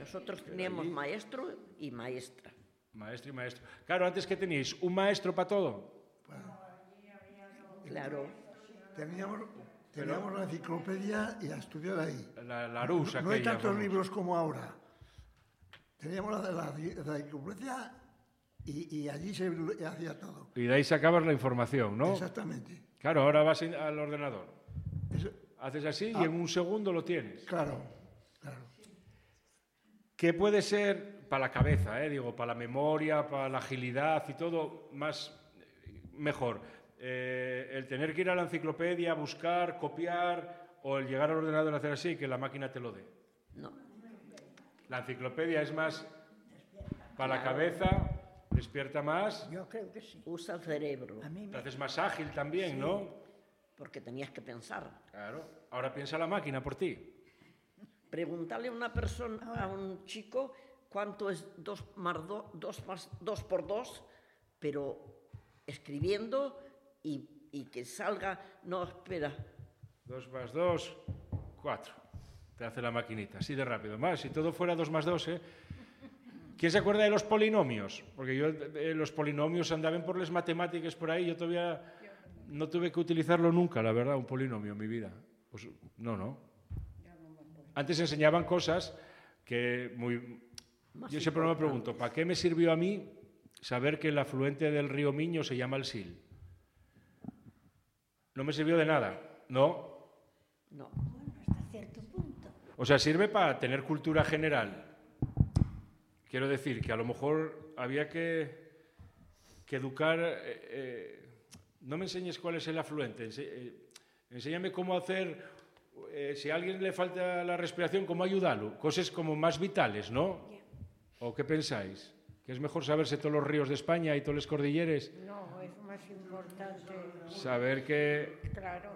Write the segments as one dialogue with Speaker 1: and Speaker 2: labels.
Speaker 1: Nosotros teníamos maestro y maestra.
Speaker 2: Maestro y maestro. Claro, antes que teníais un maestro para todo.
Speaker 1: Claro.
Speaker 3: Teníamos la enciclopedia y a estudiar ahí.
Speaker 2: La Arús,
Speaker 3: No hay
Speaker 2: aquella,
Speaker 3: tantos
Speaker 2: vamos.
Speaker 3: libros como ahora. Teníamos la enciclopedia y allí se hacía todo.
Speaker 2: Y de ahí sacabas la información, ¿no?
Speaker 3: Exactamente.
Speaker 2: Claro, ahora vas al ordenador.
Speaker 3: Eso-
Speaker 2: Haces así y en un segundo lo tienes.
Speaker 3: claro.
Speaker 2: ¿Qué puede ser para la cabeza, digo, para la memoria, para la agilidad y todo mejor? El tener que ir a la enciclopedia, buscar, copiar, o el llegar al ordenador y hacer así, que la máquina te lo dé.
Speaker 1: No.
Speaker 2: La enciclopedia es más para la cabeza, despierta más,
Speaker 4: Yo creo que sí.
Speaker 1: Usa el cerebro,
Speaker 4: A mí
Speaker 2: te
Speaker 4: me...
Speaker 2: haces más ágil también, ¿no?
Speaker 1: porque tenías que pensar.
Speaker 2: Claro. Ahora piensa la máquina por ti.
Speaker 1: Preguntarle a una persona, a un chico, cuánto es 2 por 2, pero escribiendo y que salga, no, espera.
Speaker 2: 2 más 2, 4. Te hace la maquinita, así de rápido. Más, si todo fuera 2 más 2, ¿eh? ¿Quién se acuerda de los polinomios? Porque yo, los polinomios andaban por las matemáticas por ahí, yo todavía no tuve que utilizarlo nunca, la verdad, un polinomio en mi vida. Pues no. Antes enseñaban cosas que yo siempre me pregunto, ¿para qué me sirvió a mí saber que el afluente del río Miño se llama el Sil? No me sirvió de nada, ¿no?
Speaker 1: No.
Speaker 4: Bueno, hasta cierto punto.
Speaker 2: O sea, sirve para tener cultura general. Quiero decir que a lo mejor había que educar... no me enseñes cuál es el afluente, enséñame cómo hacer... si a alguien le falta la respiración, ¿cómo ayudarlo? Cosas como más vitales, ¿no? ¿O qué pensáis? ¿Que es mejor saberse todos los ríos de España y todos los cordilleres?
Speaker 4: No, es más importante.
Speaker 2: Saber que...
Speaker 4: Claro.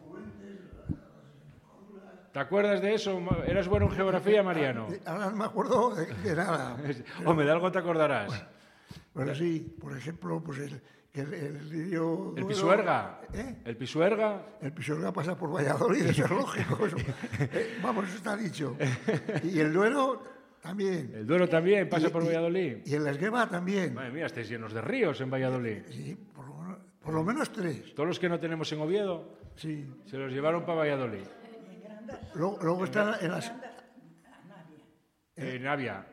Speaker 2: ¿Te acuerdas de eso? ¿Eras bueno en geografía, Mariano?
Speaker 3: Ahora no me acuerdo de nada.
Speaker 2: Hombre, de algo te acordarás.
Speaker 3: Pero sí, por ejemplo, pues el río...
Speaker 2: ¿El
Speaker 3: Duero,
Speaker 2: Pisuerga? ¿El Pisuerga?
Speaker 3: El Pisuerga pasa por Valladolid, eso es lógico. Eso. Vamos, eso está dicho. Y el Duero también.
Speaker 2: El Duero también pasa por Valladolid.
Speaker 3: Y el Esgueva también.
Speaker 2: Madre mía, estáis llenos de ríos en Valladolid.
Speaker 3: Sí, por lo menos 3.
Speaker 2: Todos los que no tenemos en Oviedo
Speaker 3: Sí.
Speaker 2: se los llevaron para Valladolid.
Speaker 3: Luego están en las...
Speaker 2: En Navia.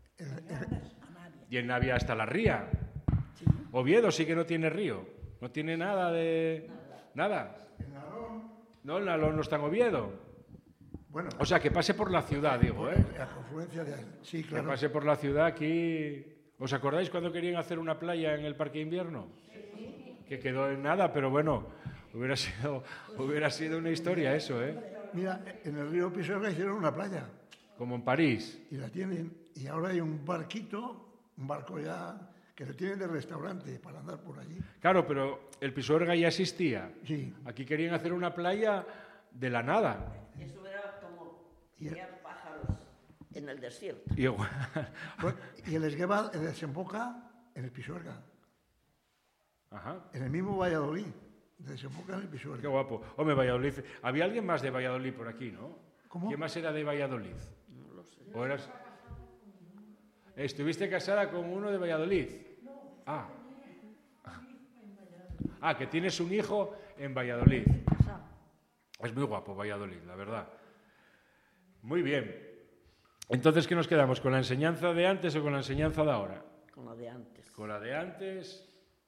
Speaker 2: Y en Navia hasta la ría. Oviedo sí que no tiene río. No tiene nada de... Nada. No, el Nalón no está en Oviedo.
Speaker 3: Bueno,
Speaker 2: O sea, que pase por la ciudad, digo, ¿eh?
Speaker 3: la confluencia de... Sí,
Speaker 2: Que
Speaker 3: claro.
Speaker 2: pase por la ciudad aquí... ¿Os acordáis cuando querían hacer una playa en el Parque de Invierno? Que quedó en nada, pero bueno, hubiera sido una historia eso, ¿eh?
Speaker 3: Mira, en el río Pisuerga hicieron una playa.
Speaker 2: Como en París.
Speaker 3: Y la tienen. Y ahora hay un barco ya, que lo tienen de restaurante para andar por allí.
Speaker 2: Claro, pero el Pisuerga ya existía.
Speaker 3: Sí.
Speaker 2: Aquí querían hacer una playa de la nada.
Speaker 1: Eso era como criar pájaros en el desierto.
Speaker 2: Y igual-
Speaker 3: Y el Esgueva desemboca en el Pisuerga.
Speaker 2: Ajá,
Speaker 3: En el mismo Valladolid. Desemboca en el
Speaker 2: qué
Speaker 3: Pisuerga.
Speaker 2: guapo. Hombre, Valladolid. Había alguien más de Valladolid por aquí, ¿no?
Speaker 3: ¿Cómo?
Speaker 2: ¿Quién más era de Valladolid?
Speaker 1: No lo sé.
Speaker 2: ¿O eras... ¿Estuviste casada con uno de Valladolid? Ah. Ah, que tienes un hijo en Valladolid. Es muy guapo Valladolid, la verdad. Muy bien. Entonces, ¿qué nos quedamos? ¿Con la enseñanza de antes o con la enseñanza de ahora?
Speaker 1: Con la de antes.
Speaker 2: Con la de antes.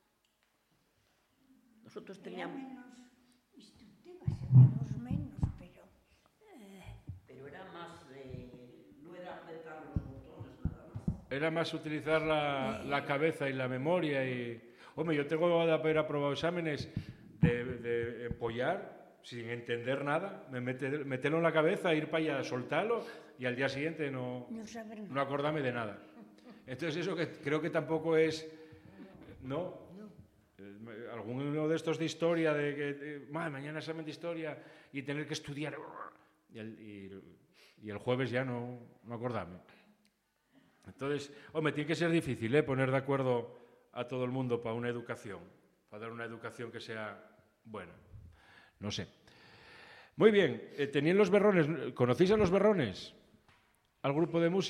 Speaker 1: Nosotros
Speaker 4: Era
Speaker 1: teníamos...
Speaker 4: menos instructiva, sabíamos menos, pero...
Speaker 1: Pero era más no era apretar los botones nada más.
Speaker 2: Era más utilizar la cabeza y la memoria. Hombre, yo tengo haber aprobado exámenes de empollar sin entender nada, meterlo en la cabeza, ir para allá, soltarlo y al día siguiente no acordarme de nada. Entonces eso que creo que tampoco es... ¿No? Alguno de estos de historia, de que mañana examen de historia y tener que estudiar y el jueves ya no acordarme. Entonces, hombre, tiene que ser difícil poner de acuerdo a todo el mundo para una educación, para dar una educación que sea buena. No sé. Muy bien, tenían los berrones. ¿Conocéis a los berrones? Al grupo de música.